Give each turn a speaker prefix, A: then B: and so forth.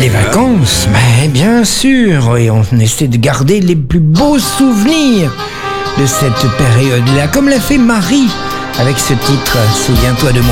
A: les vacances, mais bien sûr, et on essaie de garder les plus beaux souvenirs de cette période-là, comme l'a fait Marie avec ce titre « Souviens-toi de moi ».